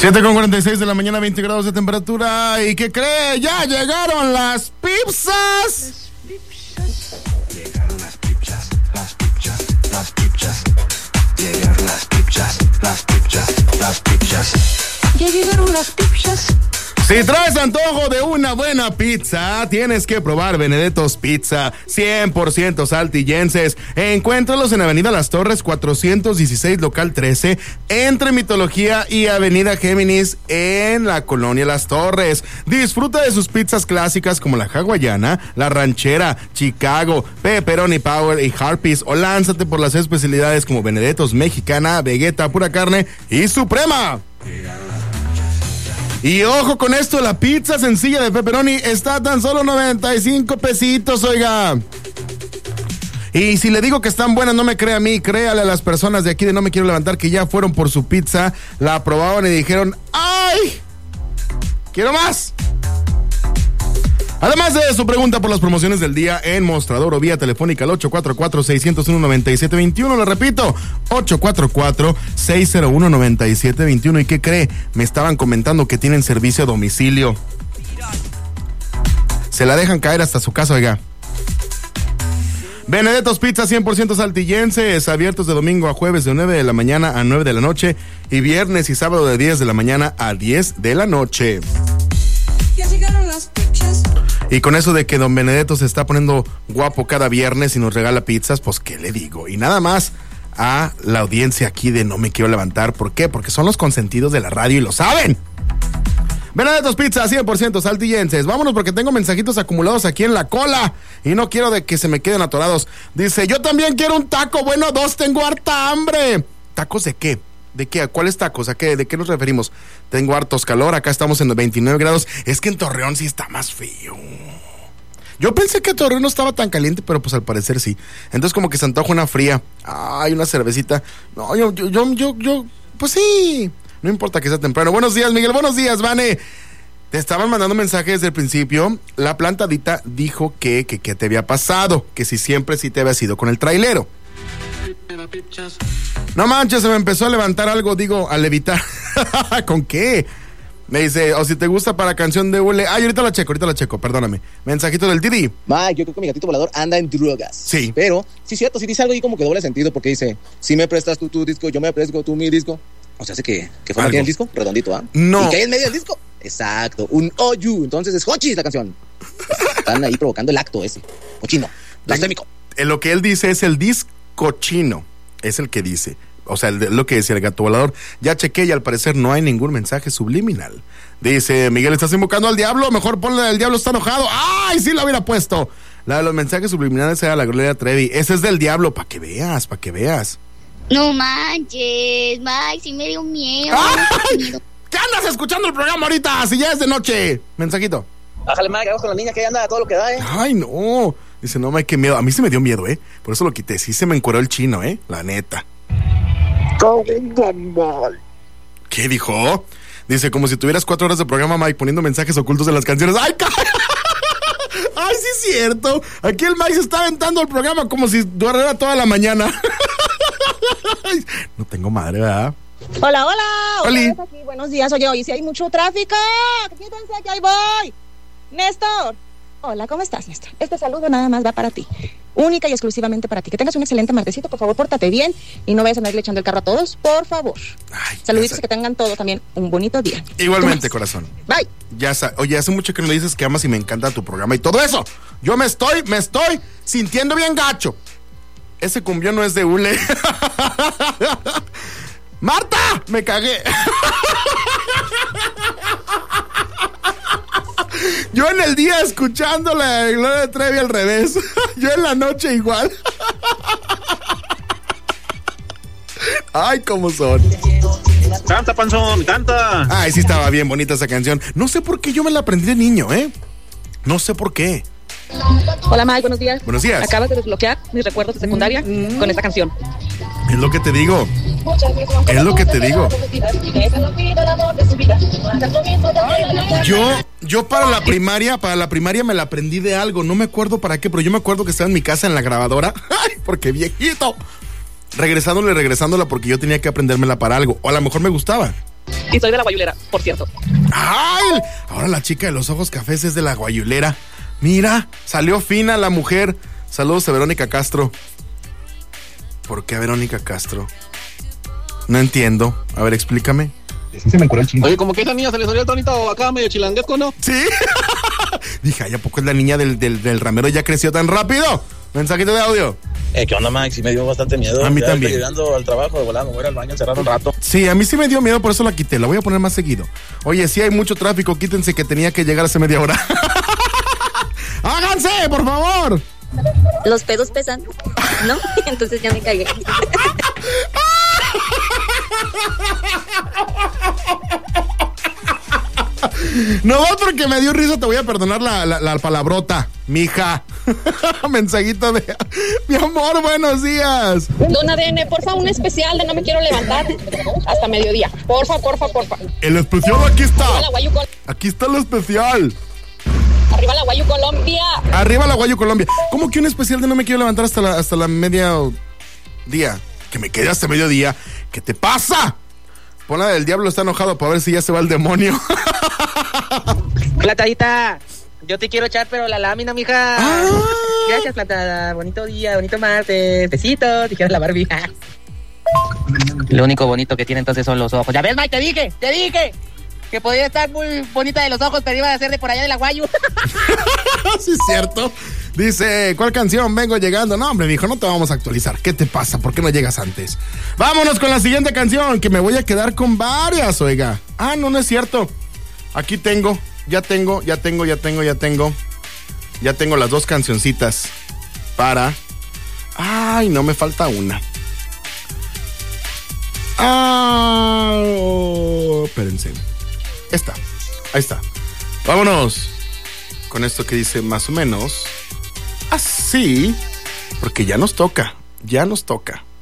7:46 de la mañana, 20 grados de temperatura. ¿Y qué cree? ¡Ya llegaron las pizzas! Llegaron las pizzas, las pizzas, las pizzas. Llegaron las pizzas, las pizzas, las pizzas. Ya llegaron las pizzas. Si traes antojo de una buena pizza, tienes que probar Benedetto's Pizza, 100% saltillenses. Encuéntralos en Avenida Las Torres, 416, local 13, entre Mitología y Avenida Géminis, en la colonia Las Torres. Disfruta de sus pizzas clásicas como la hawaiana, la ranchera, Chicago, pepperoni power y Harpies, o lánzate por las especialidades como Benedetto's mexicana, Vegeta, pura carne y suprema. Y ojo con esto, la pizza sencilla de pepperoni está a tan solo 95 pesitos, oiga. Y si le digo que están buenas, no me cree a mí, créale a las personas de aquí de No Me Quiero Levantar que ya fueron por su pizza, la probaban y dijeron, ¡ay! ¡Quiero más! Además de su pregunta por las promociones del día en mostrador o vía telefónica al 844-601-9721, le repito, 844-601-9721. ¿Y qué cree? Me estaban comentando que tienen servicio a domicilio. Se la dejan caer hasta su casa, oiga. Benedetto's Pizza, 100% saltillenses, abiertos de domingo a jueves de 9 de la mañana a 9 de la noche y viernes y sábado de 10 de la mañana a 10 de la noche. Ya llegaron las pizzas. Y con eso de que don Benedetto se está poniendo guapo cada viernes y nos regala pizzas, pues qué le digo. Y nada más a la audiencia aquí de No Me Quiero Levantar. ¿Por qué? Porque son los consentidos de la radio y lo saben. Benedetto's Pizza, 100% saltillenses. Vámonos porque tengo mensajitos acumulados aquí en la cola y no quiero de que se me queden atorados. Dice, yo también quiero un taco, bueno, 2, tengo harta hambre. ¿Tacos de qué? ¿De qué? ¿Cuáles tacos? ¿De qué nos referimos? Tengo hartos calor, acá estamos en los 29 grados. Es que en Torreón sí está más frío. Yo pensé que Torreón no estaba tan caliente, pero pues al parecer sí. Entonces como que se antoja una fría. Ay, una cervecita. No, yo, pues sí. No importa que sea temprano. Buenos días, Miguel. Buenos días, Vane. Te estaban mandando mensajes desde el principio. La plantadita dijo que te había pasado. Que si siempre sí te había ido con el trailero. No manches, se me empezó a levantar algo, digo, a levitar. ¿Con qué? Me dice, o si te gusta para canción de Ule. Ay, ahorita la checo, perdóname. Mensajito del Didi. Mike, yo creo que mi gatito volador anda en drogas. Sí. Pero, sí es cierto, sí dice algo ahí como que doble sentido, porque dice, si me prestas tú tu disco, yo me presto tú mi disco. O sea, hace que fue aquí en el disco, redondito, ¿ah? No. ¿Y que hay en medio del disco? Exacto, un Oyu. Entonces es Hochis la canción. Están ahí provocando el acto ese. Cochino, blasfémico. Lo que él dice es el discochino. Es el que dice. O sea, lo que decía el gato volador. Ya chequé y al parecer no hay ningún mensaje subliminal. Dice, Miguel, ¿estás invocando al diablo? Mejor ponle el diablo está enojado. ¡Ay, sí lo hubiera puesto! La de los mensajes subliminales era la Gloria Trevi. Ese es del diablo, para que veas. No manches, Mike, sí me dio miedo. ¡Ay! ¿Qué andas escuchando el programa ahorita? Si ya es de noche. Mensajito. Bájale, Mike, vamos con la niña que anda todo lo que da, Ay, no. Dice, no, Mike, qué miedo. A mí se me dio miedo, Por eso lo quité. Sí se me encueró el chino, La neta. ¿Qué dijo? Dice, como si tuvieras 4 horas de programa, Mike, poniendo mensajes ocultos en las canciones. ¡Ay, ay, sí es cierto! Aquí el Mike se está aventando el programa como si durara toda la mañana. No tengo madre, ¿verdad? Hola. Oli. Aquí. Buenos días. Oye, hoy sí hay mucho tráfico. Quítense que ahí voy. Néstor. Hola, ¿cómo estás, Néstor? Este saludo nada más va para ti. Única y exclusivamente para ti. Que tengas un excelente martesito. Por favor, pórtate bien y no vayas a andarle echando el carro a todos, por favor. Ay, saluditos, que tengan todo también un bonito día. Igualmente, corazón. Bye. Oye, hace mucho que no me dices que amas y me encanta tu programa y todo eso. Yo me estoy sintiendo bien gacho. Ese cumbión no es de Ule. ¡Marta! ¡Me cagué! Yo en el día escuchando la Gloria Trevi al revés. Yo en la noche igual. Ay, cómo son. Canta, panzón, canta. Ay, sí estaba bien bonita esa canción. No sé por qué yo me la aprendí de niño, No sé por qué. Hola, Mike, buenos días. Buenos días. Acabas de desbloquear mis recuerdos de secundaria con esta canción. Es lo que te digo. Yo para la primaria me la aprendí de algo, no me acuerdo para qué, pero yo me acuerdo que estaba en mi casa en la grabadora. Ay, porque viejito. Regresándola porque yo tenía que aprendérmela para algo, o a lo mejor me gustaba. Y soy de la Guayulera, por cierto. ¡Ay! Ahora la chica de los ojos cafés es de la Guayulera. Mira, salió fina la mujer. Saludos a Verónica Castro. ¿Por qué a Verónica Castro? No entiendo. A ver, explícame. Sí se me curó el chingo. Oye, como que a esa niña se le salió el tonito acá medio chilanguesco, ¿no? Sí. Dije, ay, ¿a poco es la niña del ramero ya creció tan rápido? Mensajito de audio. ¿Qué onda, Max? Sí me dio bastante miedo. A mí ya también. Llegando al trabajo de volada, me voy al baño a encerrar un rato. Sí, a mí sí me dio miedo, por eso la quité. La voy a poner más seguido. Oye, sí hay mucho tráfico, quítense que tenía que llegar hace media hora. ¡Háganse, por favor! Los pedos pesan, ¿no? Entonces ya me cagué. No, porque me dio risa, te voy a perdonar la palabrota, mija. Mensajito de... Mi amor, buenos días. Don ADN, porfa, un especial de no me quiero levantar hasta mediodía. Porfa. El especial aquí está. Arriba la Guayu Aquí está el especial. Arriba la Guayu Colombia. Arriba la Guayu Colombia. ¿Cómo que un especial de no me quiero levantar hasta la media día? Que me quedé hasta mediodía. ¿Qué te pasa? Ponla del diablo está enojado para ver si ya se va el demonio. Platadita, yo te quiero echar, pero la lámina, mija. Gracias, Platada. Bonito día, bonito martes. Besitos, dijeron la Barbie. Lo único bonito que tiene entonces son los ojos. Ya ves, Mike, te dije que podía estar muy bonita de los ojos, pero iba a ser de por allá de la Guayu. Sí, es cierto. Dice, ¿cuál canción? Vengo llegando. No, hombre, dijo, no te vamos a actualizar. ¿Qué te pasa? ¿Por qué no llegas antes? Vámonos con la siguiente canción, que me voy a quedar con varias, oiga. Ah, no es cierto. Aquí tengo, ya tengo las dos cancioncitas para... Ay, no, me falta una. Espérense. Ahí está. Vámonos con esto que dice más o menos así, porque ya nos toca.